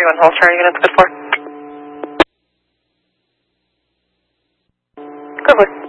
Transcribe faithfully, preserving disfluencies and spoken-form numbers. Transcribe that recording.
thirty-one Holster, are you going to good for? Good for.